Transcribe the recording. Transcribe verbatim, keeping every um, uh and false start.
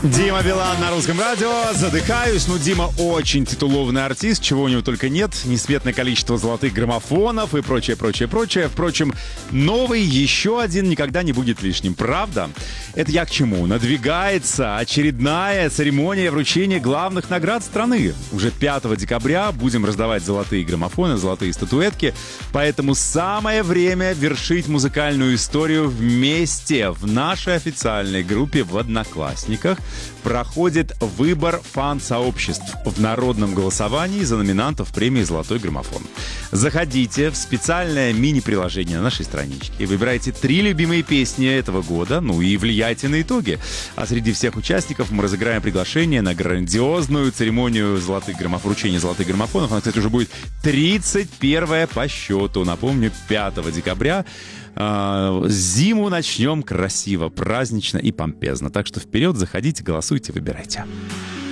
Дима Билан на Русском радио. Задыхаюсь. Ну, Дима очень титулованный артист, чего у него только нет. Несметное количество золотых граммофонов и прочее, прочее, прочее. Впрочем, новый еще один никогда не будет лишним. Правда? Это я к чему? Надвигается очередная церемония вручения главных наград страны. Уже пятого декабря будем раздавать золотые граммофоны, золотые статуэтки. Поэтому самое время вершить музыкальную историю вместе. В нашей официальной группе в Одноклассниках проходит выбор фан-сообществ в народном голосовании за номинантов премии «Золотой граммофон». Заходите в специальное мини-приложение на нашей страничке и выбирайте три любимые песни этого года, ну и влияйте на итоги. А среди всех участников мы разыграем приглашение на грандиозную церемонию золотых граммофонов, вручения золотых граммофонов. Она, кстати, уже будет тридцать первая по счету. Напомню, пятого декабря. Зиму начнем красиво, празднично и помпезно. Так что вперед, заходите, голосуйте, выбирайте.